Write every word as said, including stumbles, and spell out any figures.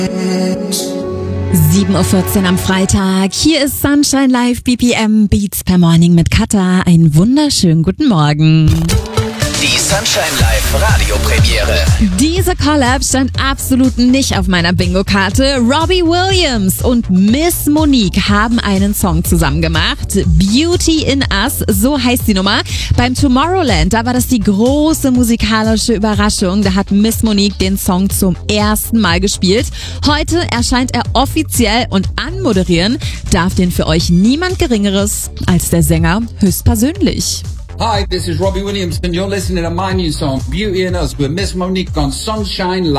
sieben Uhr vierzehn am Freitag. Hier ist Sunshine Live B P M Beats per Morning mit Katha. Einen wunderschönen guten Morgen. Die Sunshine Live Radiopremiere. Diese Collab stand absolut nicht auf meiner Bingo-Karte. Robbie Williams und Miss Monique haben einen Song zusammen gemacht. Beauty in Us, so heißt die Nummer. Beim Tomorrowland, da war das die große musikalische Überraschung. Da hat Miss Monique den Song zum ersten Mal gespielt. Heute erscheint er offiziell und anmoderieren darf den für euch niemand Geringeres als der Sänger höchstpersönlich. Hi, this is Robbie Williams and you're listening to my new song, Beauty in Us, with Miss Monique on Sunshine Live.